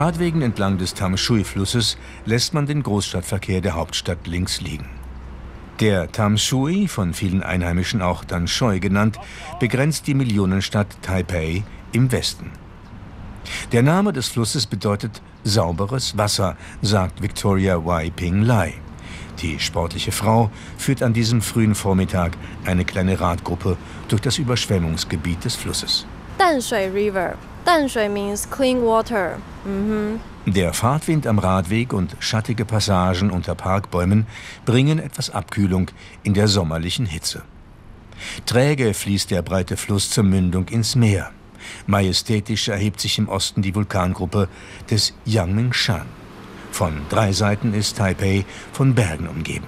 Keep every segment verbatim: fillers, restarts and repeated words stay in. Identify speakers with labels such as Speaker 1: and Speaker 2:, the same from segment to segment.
Speaker 1: Radwegen entlang des Tam Shui-Flusses lässt man den Großstadtverkehr der Hauptstadt links liegen. Der Tam Shui, von vielen Einheimischen auch Dan Shui genannt, begrenzt die Millionenstadt Taipei im Westen. Der Name des Flusses bedeutet sauberes Wasser, sagt Victoria Wai-Ping Lai. Die sportliche Frau führt an diesem frühen Vormittag eine kleine Radgruppe durch das Überschwemmungsgebiet des Flusses.
Speaker 2: Danshui River. Danshui means clean water. Mhm.
Speaker 1: Der Fahrtwind am Radweg und schattige Passagen unter Parkbäumen bringen etwas Abkühlung in der sommerlichen Hitze. Träge fließt der breite Fluss zur Mündung ins Meer. Majestätisch erhebt sich im Osten die Vulkangruppe des Yangmingshan. Von drei Seiten ist Taipei von Bergen umgeben.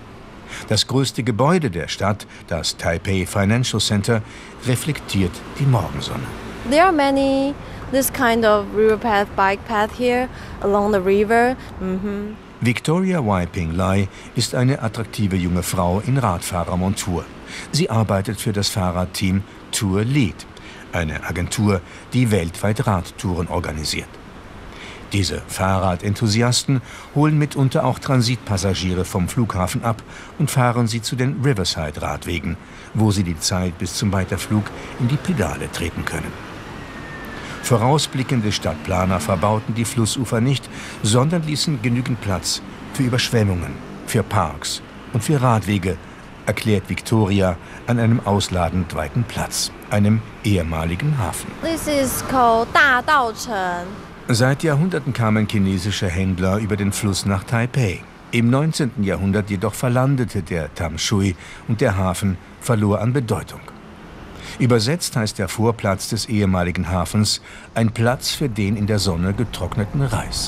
Speaker 1: Das größte Gebäude der Stadt, das Taipei Financial Center, reflektiert die Morgensonne.
Speaker 2: There are many this kind of river path, bike path here along the river. Mm-hmm.
Speaker 1: Victoria Wai-Ping Lai ist eine attraktive junge Frau in Radfahrermontur. Sie arbeitet für das Fahrradteam Tour Lead, eine Agentur, die weltweit Radtouren organisiert. Diese Fahrradenthusiasten holen mitunter auch Transitpassagiere vom Flughafen ab und fahren sie zu den Riverside-Radwegen, wo sie die Zeit bis zum Weiterflug in die Pedale treten können. Vorausblickende Stadtplaner verbauten die Flussufer nicht, sondern ließen genügend Platz für Überschwemmungen, für Parks und für Radwege, erklärt Victoria an einem ausladend weiten Platz, einem ehemaligen Hafen.
Speaker 2: This is called Da Daocheng.
Speaker 1: Seit Jahrhunderten kamen chinesische Händler über den Fluss nach Taipei. Im neunzehnten Jahrhundert jedoch verlandete der Tam Shui und der Hafen verlor an Bedeutung. Übersetzt heißt der Vorplatz des ehemaligen Hafens ein Platz für den in der Sonne getrockneten Reis.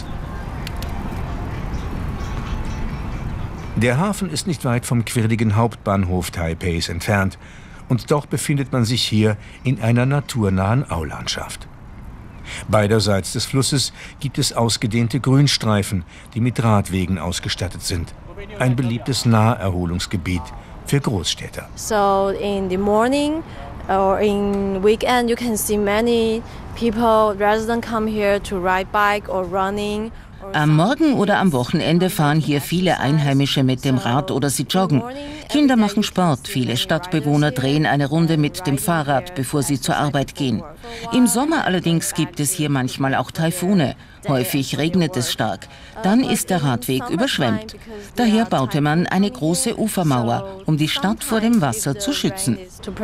Speaker 1: Der Hafen ist nicht weit vom quirligen Hauptbahnhof Taipeis entfernt, und doch befindet man sich hier in einer naturnahen Aulandschaft. Beiderseits des Flusses gibt es ausgedehnte Grünstreifen, die mit Radwegen ausgestattet sind. Ein beliebtes Naherholungsgebiet für Großstädter.
Speaker 2: So in the morning or in weekend you can see many people, residents come here to ride bike or running.
Speaker 3: Am Morgen oder am Wochenende fahren hier viele Einheimische mit dem Rad oder sie joggen. Kinder machen Sport, viele Stadtbewohner drehen eine Runde mit dem Fahrrad, bevor sie zur Arbeit gehen. Im Sommer allerdings gibt es hier manchmal auch Taifune. Häufig regnet es stark. Dann ist der Radweg überschwemmt. Daher baute man eine große Ufermauer, um die Stadt vor dem Wasser zu schützen.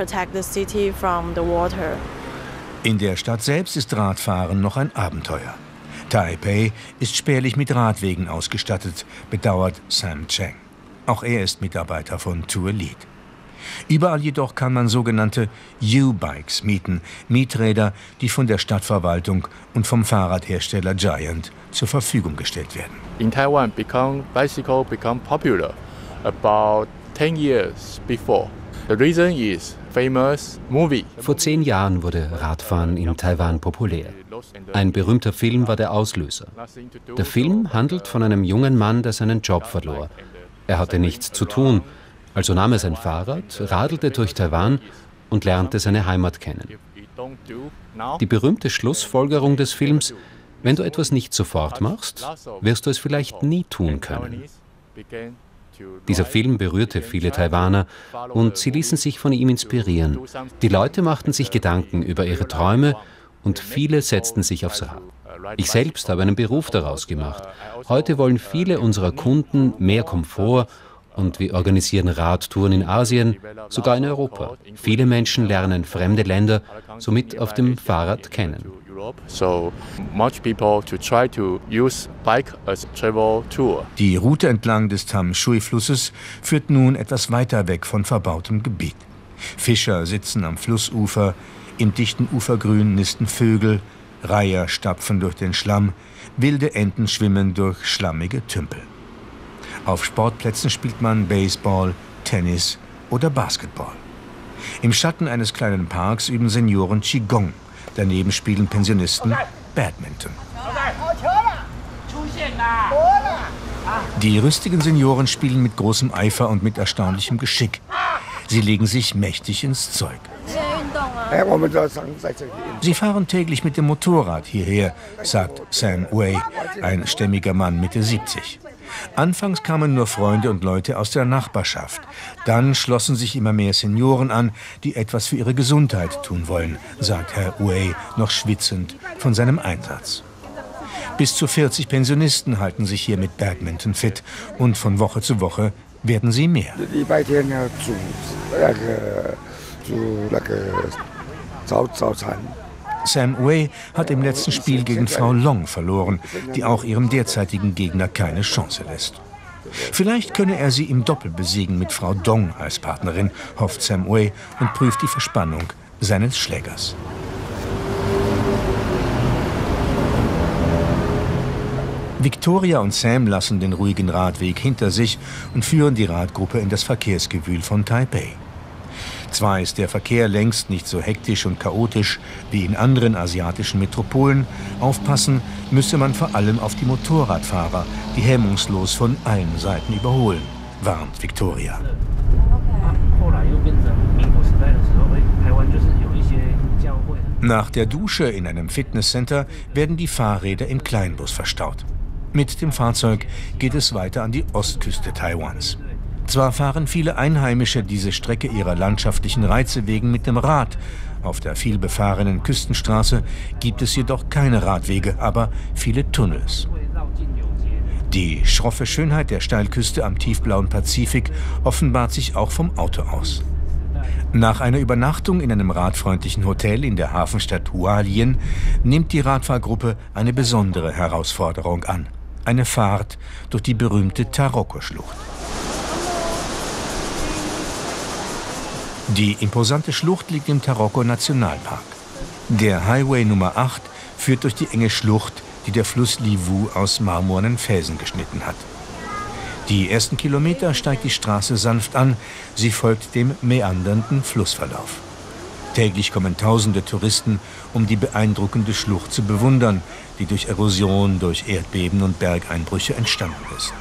Speaker 1: In der Stadt selbst ist Radfahren noch ein Abenteuer. Taipei ist spärlich mit Radwegen ausgestattet, bedauert Sam Cheng. Auch er ist Mitarbeiter von Tour Lead. Überall jedoch kann man sogenannte U-Bikes mieten, Mieträder, die von der Stadtverwaltung und vom Fahrradhersteller Giant zur Verfügung gestellt werden.
Speaker 4: In Taiwan become bicycle become popular about ten years before. The reason is famous movie.
Speaker 5: Vor zehn Jahren wurde Radfahren in Taiwan populär. Ein berühmter Film war der Auslöser. Der Film handelt von einem jungen Mann, der seinen Job verlor. Er hatte nichts zu tun, also nahm er sein Fahrrad, radelte durch Taiwan und lernte seine Heimat kennen. Die berühmte Schlussfolgerung des Films: Wenn du etwas nicht sofort machst, wirst du es vielleicht nie tun können. Dieser Film berührte viele Taiwaner und sie ließen sich von ihm inspirieren. Die Leute machten sich Gedanken über ihre Träume und viele setzten sich aufs Rad. Ich selbst habe einen Beruf daraus gemacht. Heute wollen viele unserer Kunden mehr Komfort und wir organisieren Radtouren in Asien, sogar in Europa. Viele Menschen lernen fremde Länder somit auf dem Fahrrad kennen.
Speaker 1: Die Route entlang des Tam Shui-Flusses führt nun etwas weiter weg von verbautem Gebiet. Fischer sitzen am Flussufer, im dichten Ufergrün nisten Vögel, Reiher stapfen durch den Schlamm, wilde Enten schwimmen durch schlammige Tümpel. Auf Sportplätzen spielt man Baseball, Tennis oder Basketball. Im Schatten eines kleinen Parks üben Senioren Qigong. Daneben spielen Pensionisten Badminton. Die rüstigen Senioren spielen mit großem Eifer und mit erstaunlichem Geschick. Sie legen sich mächtig ins Zeug. Sie fahren täglich mit dem Motorrad hierher, sagt Sam Wei, ein stämmiger Mann Mitte siebzig. Anfangs kamen nur Freunde und Leute aus der Nachbarschaft. Dann schlossen sich immer mehr Senioren an, die etwas für ihre Gesundheit tun wollen, sagt Herr Wei, noch schwitzend von seinem Einsatz. Bis zu vierzig Pensionisten halten sich hier mit Badminton fit und von Woche zu Woche werden sie mehr. Sam Wei hat im letzten Spiel gegen Frau Long verloren, die auch ihrem derzeitigen Gegner keine Chance lässt. Vielleicht könne er sie im Doppel besiegen mit Frau Dong als Partnerin, hofft Sam Wei und prüft die Verspannung seines Schlägers. Victoria und Sam lassen den ruhigen Radweg hinter sich und führen die Radgruppe in das Verkehrsgewühl von Taipei. Zwar ist der Verkehr längst nicht so hektisch und chaotisch wie in anderen asiatischen Metropolen, aufpassen müsse man vor allem auf die Motorradfahrer, die hemmungslos von allen Seiten überholen, warnt Victoria. Nach der Dusche in einem Fitnesscenter werden die Fahrräder im Kleinbus verstaut. Mit dem Fahrzeug geht es weiter an die Ostküste Taiwans. Zwar fahren viele Einheimische diese Strecke ihrer landschaftlichen Reize wegen mit dem Rad. Auf der vielbefahrenen Küstenstraße gibt es jedoch keine Radwege, aber viele Tunnels. Die schroffe Schönheit der Steilküste am tiefblauen Pazifik offenbart sich auch vom Auto aus. Nach einer Übernachtung in einem radfreundlichen Hotel in der Hafenstadt Hualien nimmt die Radfahrgruppe eine besondere Herausforderung an. Eine Fahrt durch die berühmte Taroko-Schlucht. Die imposante Schlucht liegt im Taroko-Nationalpark. Der Highway Nummer acht führt durch die enge Schlucht, die der Fluss Liwu aus marmornen Felsen geschnitten hat. Die ersten Kilometer steigt die Straße sanft an, sie folgt dem meandernden Flussverlauf. Täglich kommen tausende Touristen, um die beeindruckende Schlucht zu bewundern, die durch Erosion, durch Erdbeben und Bergeinbrüche entstanden ist.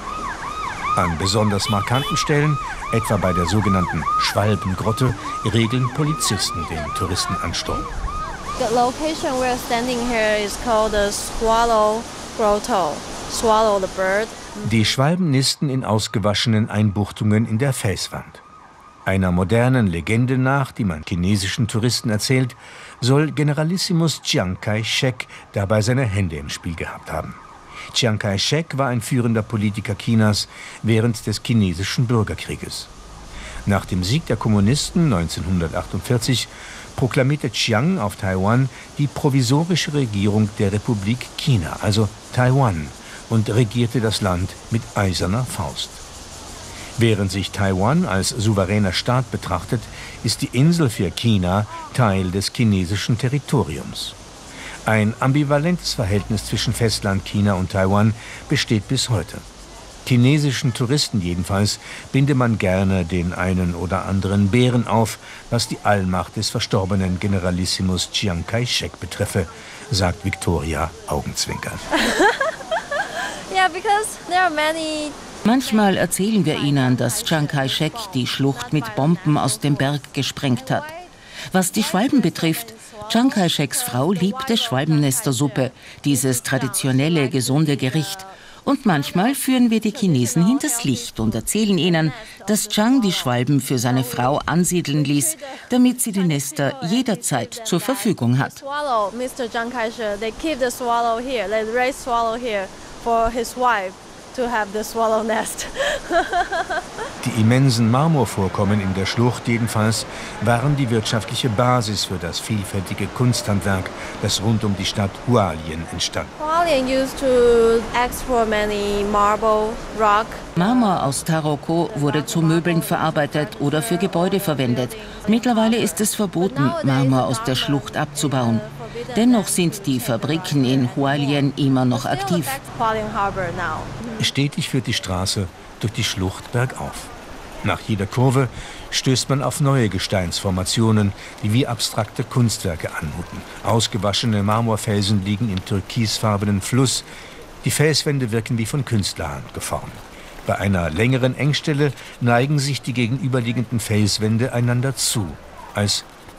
Speaker 1: An besonders markanten Stellen, etwa bei der sogenannten Schwalbengrotte, regeln Polizisten den Touristenansturm.
Speaker 2: The location we're standing here is called the Swallow Grotto. Swallow the bird.
Speaker 1: Die Schwalben nisten in ausgewaschenen Einbuchtungen in der Felswand. Einer modernen Legende nach, die man chinesischen Touristen erzählt, soll Generalissimus Chiang Kai-shek dabei seine Hände im Spiel gehabt haben. Chiang Kai-shek war ein führender Politiker Chinas während des chinesischen Bürgerkrieges. Nach dem Sieg der Kommunisten neunzehnhundertachtundvierzig proklamierte Chiang auf Taiwan die provisorische Regierung der Republik China, also Taiwan, und regierte das Land mit eiserner Faust. Während sich Taiwan als souveräner Staat betrachtet, ist die Insel für China Teil des chinesischen Territoriums. Ein ambivalentes Verhältnis zwischen Festland-China und Taiwan besteht bis heute. Chinesischen Touristen jedenfalls binde man gerne den einen oder anderen Bären auf, was die Allmacht des verstorbenen Generalissimus Chiang Kai-shek betreffe, sagt Victoria augenzwinkernd.
Speaker 2: Yeah, because there are many.
Speaker 3: Manchmal erzählen wir ihnen, dass Chiang Kai-shek die Schlucht mit Bomben aus dem Berg gesprengt hat. Was die Schwalben betrifft, Chiang Kai-sheks Frau liebte Schwalbennestersuppe, dieses traditionelle, gesunde Gericht. Und manchmal führen wir die Chinesen hinters Licht und erzählen ihnen, dass Chiang die Schwalben für seine Frau ansiedeln ließ, damit sie die Nester jederzeit zur Verfügung hat.
Speaker 2: Mister Chiang Kai-shek, they keep the swallow here, they raise swallow here for his wife to have the swallow nest.
Speaker 1: Die immensen Marmorvorkommen in der Schlucht jedenfalls waren die wirtschaftliche Basis für das vielfältige Kunsthandwerk, das rund um die Stadt Hualien entstand.
Speaker 2: Hualien used to export many marble, rock.
Speaker 3: Marmor aus Taroko wurde zu Möbeln verarbeitet oder für Gebäude verwendet. Mittlerweile ist es verboten, Marmor aus der Schlucht abzubauen. Dennoch sind die Fabriken in Hualien immer noch aktiv.
Speaker 1: Stetig führt die Straße durch die Schlucht bergauf. Nach jeder Kurve stößt man auf neue Gesteinsformationen, die wie abstrakte Kunstwerke anmuten. Ausgewaschene Marmorfelsen liegen im türkisfarbenen Fluss. Die Felswände wirken wie von Künstlerhand geformt. Bei einer längeren Engstelle neigen sich die gegenüberliegenden Felswände einander zu, als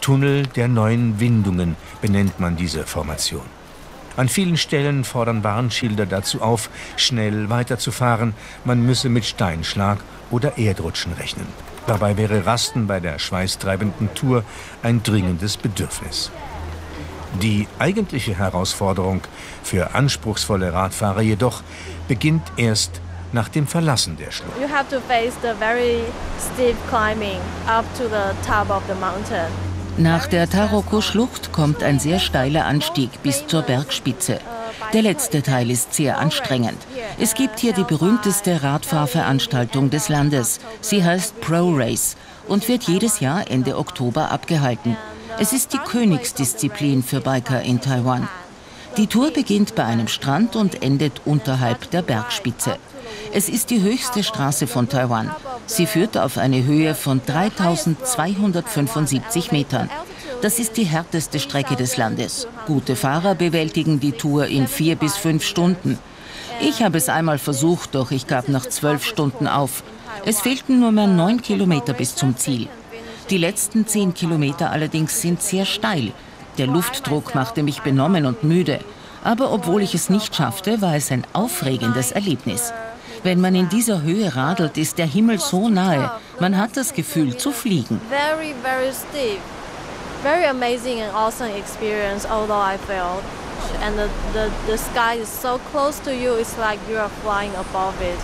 Speaker 1: Tunnel der neuen Windungen benennt man diese Formation. An vielen Stellen fordern Warnschilder dazu auf, schnell weiterzufahren. Man müsse mit Steinschlag oder Erdrutschen rechnen. Dabei wäre Rasten bei der schweißtreibenden Tour ein dringendes Bedürfnis. Die eigentliche Herausforderung für anspruchsvolle Radfahrer jedoch beginnt erst nach dem Verlassen der Schlucht.
Speaker 2: You have to face the very steep climbing up to the top of the mountain.
Speaker 3: Nach der Taroko-Schlucht kommt ein sehr steiler Anstieg bis zur Bergspitze. Der letzte Teil ist sehr anstrengend. Es gibt hier die berühmteste Radfahrveranstaltung des Landes. Sie heißt Pro Race und wird jedes Jahr Ende Oktober abgehalten. Es ist die Königsdisziplin für Biker in Taiwan. Die Tour beginnt bei einem Strand und endet unterhalb der Bergspitze. Es ist die höchste Straße von Taiwan. Sie führt auf eine Höhe von dreitausendzweihundertfünfundsiebzig Metern. Das ist die härteste Strecke des Landes. Gute Fahrer bewältigen die Tour in vier bis fünf Stunden. Ich habe es einmal versucht, doch ich gab nach zwölf Stunden auf. Es fehlten nur mehr neun Kilometer bis zum Ziel. Die letzten zehn Kilometer allerdings sind sehr steil. Der Luftdruck machte mich benommen und müde. Aber obwohl ich es nicht schaffte, war es ein aufregendes Erlebnis. Wenn man in dieser Höhe radelt, ist der Himmel so nahe. Man hat das Gefühl, zu fliegen.
Speaker 2: Very, very steep. Very amazing and awesome experience, although I failed. And the, the, the sky is so close to you, it's like you are flying above it.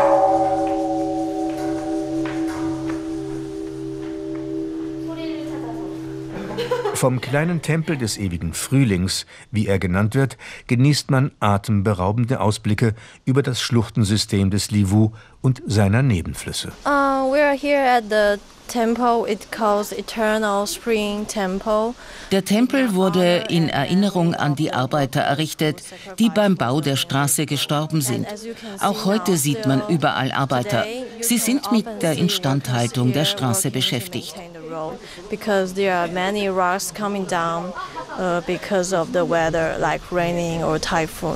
Speaker 1: Vom kleinen Tempel des ewigen Frühlings, wie er genannt wird, genießt man atemberaubende Ausblicke über das Schluchtensystem des Liwu und seiner Nebenflüsse.
Speaker 2: Uh, we are here at the temple. It calls Eternal Spring Temple.
Speaker 3: Der Tempel wurde in Erinnerung an die Arbeiter errichtet, die beim Bau der Straße gestorben sind. Auch heute sieht man überall Arbeiter. Sie sind mit der Instandhaltung der Straße beschäftigt.
Speaker 2: Because there are many rocks coming down uh, because of the weather, like raining or typhoon.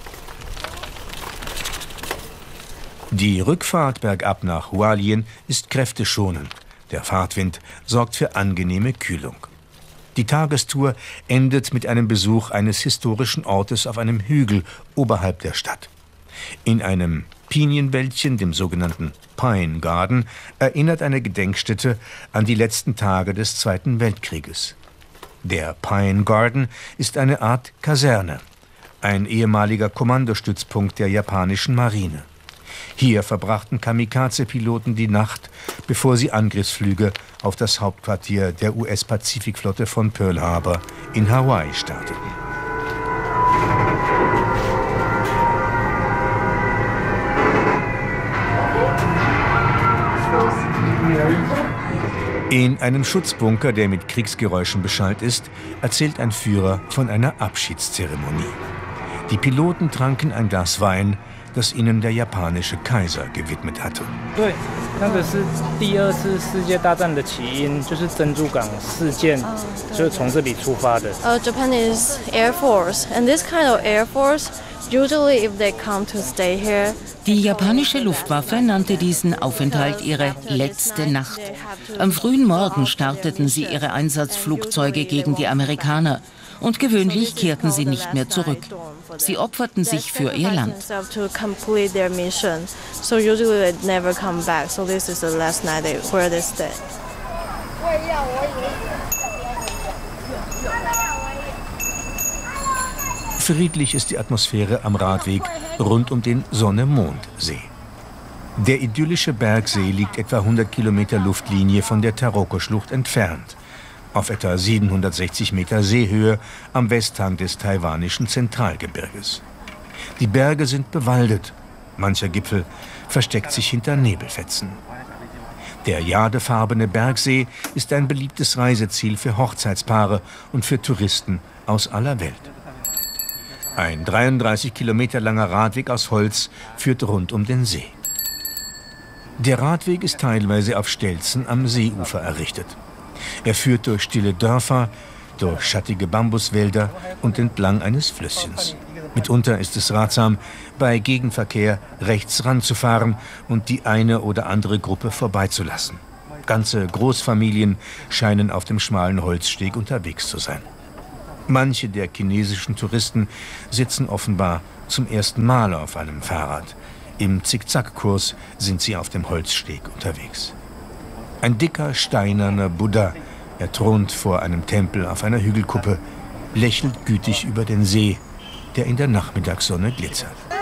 Speaker 1: Die Rückfahrt bergab nach Hualien ist kräfteschonend. Der Fahrtwind sorgt für angenehme Kühlung. Die Tagestour endet mit einem Besuch eines historischen Ortes auf einem Hügel oberhalb der Stadt. In einem Pinienwäldchen, dem sogenannten Pine Garden, erinnert eine Gedenkstätte an die letzten Tage des Zweiten Weltkrieges. Der Pine Garden ist eine Art Kaserne, ein ehemaliger Kommandostützpunkt der japanischen Marine. Hier verbrachten Kamikaze-Piloten die Nacht, bevor sie Angriffsflüge auf das Hauptquartier der U S-Pazifikflotte von Pearl Harbor in Hawaii starteten. In einem Schutzbunker, der mit Kriegsgeräuschen beschallt ist, erzählt ein Führer von einer Abschiedszeremonie. Die Piloten tranken ein Glas Wein, das ihnen der japanische Kaiser gewidmet hatte.
Speaker 2: Uh, Japanese Air Force, and this kind of Air Force, usually if they come to stay here.
Speaker 3: Die japanische Luftwaffe nannte diesen Aufenthalt ihre letzte Nacht. Am frühen Morgen starteten sie ihre Einsatzflugzeuge gegen die Amerikaner und gewöhnlich kehrten sie nicht mehr zurück. Sie opferten sich für ihr Land.
Speaker 1: Friedlich ist die Atmosphäre am Radweg rund um den Sonne-Mond-See. Der idyllische Bergsee liegt etwa hundert Kilometer Luftlinie von der Taroko-Schlucht entfernt, auf etwa siebenhundertsechzig Meter Seehöhe am Westhang des taiwanischen Zentralgebirges. Die Berge sind bewaldet, mancher Gipfel versteckt sich hinter Nebelfetzen. Der jadefarbene Bergsee ist ein beliebtes Reiseziel für Hochzeitspaare und für Touristen aus aller Welt. Ein dreiunddreißig Kilometer langer Radweg aus Holz führt rund um den See. Der Radweg ist teilweise auf Stelzen am Seeufer errichtet. Er führt durch stille Dörfer, durch schattige Bambuswälder und entlang eines Flüsschens. Mitunter ist es ratsam, bei Gegenverkehr rechts ranzufahren und die eine oder andere Gruppe vorbeizulassen. Ganze Großfamilien scheinen auf dem schmalen Holzsteg unterwegs zu sein. Manche der chinesischen Touristen sitzen offenbar zum ersten Mal auf einem Fahrrad. Im Zickzackkurs sind sie auf dem Holzsteg unterwegs. Ein dicker, steinerner Buddha, er thront vor einem Tempel auf einer Hügelkuppe, lächelt gütig über den See, der in der Nachmittagssonne glitzert.